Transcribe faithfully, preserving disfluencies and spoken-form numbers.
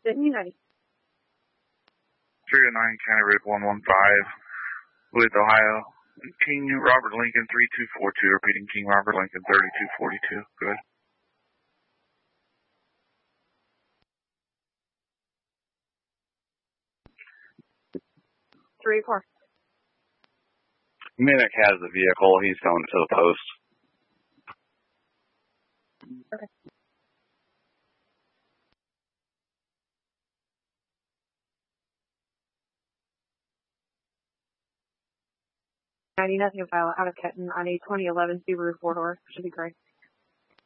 Sydney ninety. three oh nine County Road one one five with Ohio. King Robert Lincoln three two four two, repeating King Robert Lincoln thirty-two forty-two. Good. Three four. Mimic has the vehicle. He's going to the post. Okay. ninety, nothing of file out of Kenton on a twenty eleven Subaru four door. Should be great.